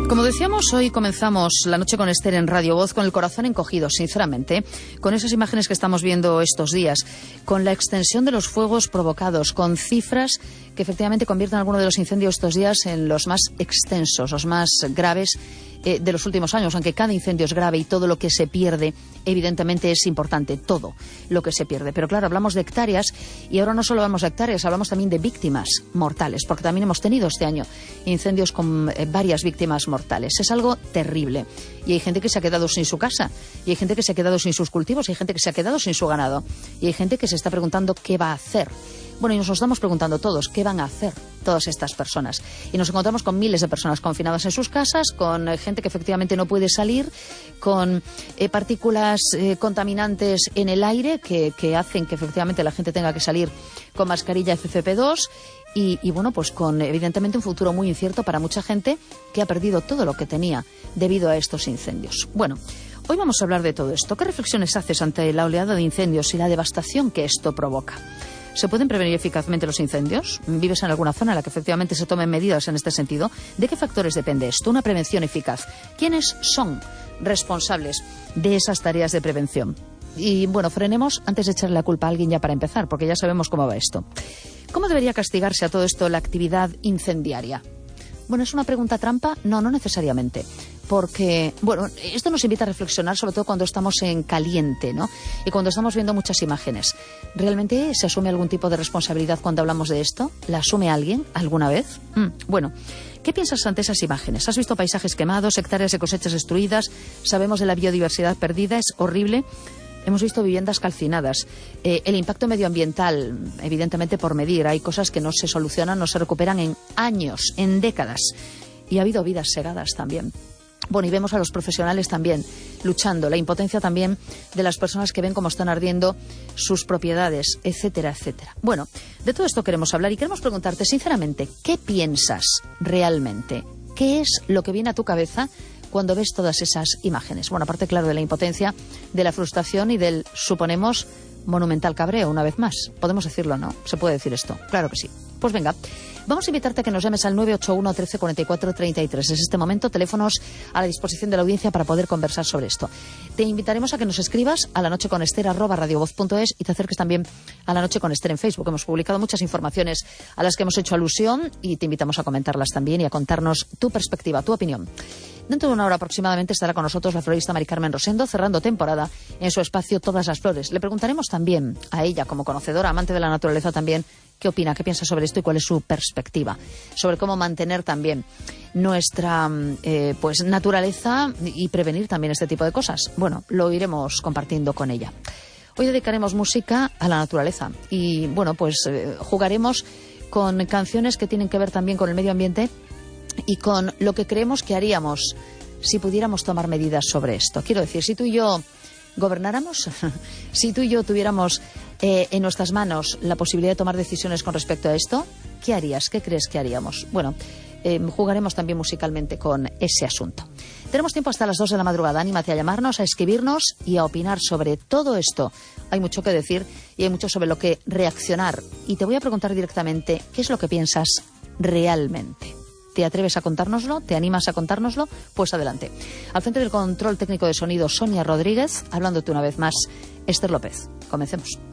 Como decíamos, hoy comenzamos la noche con Esther en Radio Voz con el corazón encogido, sinceramente, con esas imágenes que estamos viendo estos días, con la extensión de los fuegos provocados, con cifras que efectivamente convierten algunos de los incendios estos días en los más extensos, los más graves de los últimos años, aunque cada incendio es grave y todo lo que se pierde evidentemente es importante, todo lo que se pierde. Pero claro, hablamos de hectáreas y ahora no solo hablamos de hectáreas, hablamos también de víctimas mortales, porque también hemos tenido este año incendios con varias víctimas mortales. Es algo terrible y hay gente que se ha quedado sin su casa, y hay gente que se ha quedado sin sus cultivos, y hay gente que se ha quedado sin su ganado, y hay gente que se está preguntando qué va a hacer. Bueno, y nos lo estamos preguntando todos, ¿qué van a hacer todas estas personas? Y nos encontramos con miles de personas confinadas en sus casas, con gente que efectivamente no puede salir, con partículas contaminantes en el aire que hacen que efectivamente la gente tenga que salir con mascarilla FFP2 y bueno, pues con evidentemente un futuro muy incierto para mucha gente que ha perdido todo lo que tenía debido a estos incendios. Bueno, hoy vamos a hablar de todo esto. ¿Qué reflexiones haces ante la oleada de incendios y la devastación que esto provoca? ¿Se pueden prevenir eficazmente los incendios? ¿Vives en alguna zona en la que efectivamente se tomen medidas en este sentido? ¿De qué factores depende esto? Una prevención eficaz. ¿Quiénes son responsables de esas tareas de prevención? Y bueno, frenemos antes de echarle la culpa a alguien ya para empezar, porque ya sabemos cómo va esto. ¿Cómo debería castigarse a todo esto la actividad incendiaria? Bueno, ¿es una pregunta trampa? No, no necesariamente. Porque, bueno, esto nos invita a reflexionar, sobre todo cuando estamos en caliente, ¿no? Y cuando estamos viendo muchas imágenes. ¿Realmente se asume algún tipo de responsabilidad cuando hablamos de esto? ¿La asume alguien alguna vez? Bueno, ¿qué piensas ante esas imágenes? ¿Has visto paisajes quemados, hectáreas de cosechas destruidas? ¿Sabemos de la biodiversidad perdida? ¿Es horrible? Hemos visto viviendas calcinadas. El impacto medioambiental, evidentemente por medir. Hay cosas que no se solucionan, no se recuperan en años, en décadas. Y ha habido vidas segadas también. Bueno, y vemos a los profesionales también luchando, la impotencia también de las personas que ven cómo están ardiendo sus propiedades, etcétera, etcétera. Bueno, de todo esto queremos hablar y queremos preguntarte sinceramente, ¿qué piensas realmente? ¿Qué es lo que viene a tu cabeza cuando ves todas esas imágenes? Bueno, aparte, claro, de la impotencia, de la frustración y del, suponemos, monumental cabreo, una vez más. Podemos decirlo, ¿no? ¿Se puede decir esto? Claro que sí. Pues venga, vamos a invitarte a que nos llames al 981 13 44 33. Es este momento, teléfonos a la disposición de la audiencia para poder conversar sobre esto. Te invitaremos a que nos escribas a lanocheconester@radiovoz.es y te acerques también a La Noche con Esther en Facebook. Hemos publicado muchas informaciones a las que hemos hecho alusión y te invitamos a comentarlas también y a contarnos tu perspectiva, tu opinión. Dentro de una hora aproximadamente estará con nosotros la florista Mari Carmen Rosendo, cerrando temporada en su espacio Todas las Flores. Le preguntaremos también a ella, como conocedora, amante de la naturaleza también, qué opina, qué piensa sobre esto y cuál es su perspectiva sobre cómo mantener también nuestra pues naturaleza y prevenir también este tipo de cosas. Bueno, lo iremos compartiendo con ella. Hoy dedicaremos música a la naturaleza y bueno, pues jugaremos con canciones que tienen que ver también con el medio ambiente y con lo que creemos que haríamos si pudiéramos tomar medidas sobre esto. Quiero decir, si tú y yo gobernáramos, si tú y yo tuviéramos en nuestras manos la posibilidad de tomar decisiones con respecto a esto, ¿qué harías? ¿Qué crees que haríamos? Bueno, jugaremos también musicalmente con ese asunto. Tenemos tiempo hasta las 2 de la madrugada. Anímate a llamarnos, a escribirnos y a opinar sobre todo esto. Hay mucho que decir y hay mucho sobre lo que reaccionar. Y te voy a preguntar directamente, ¿qué es lo que piensas realmente? ¿Te atreves a contárnoslo? ¿Te animas a contárnoslo? Pues adelante. Al frente del control técnico de sonido, Sonia Rodríguez, hablándote una vez más, Esther López. Comencemos.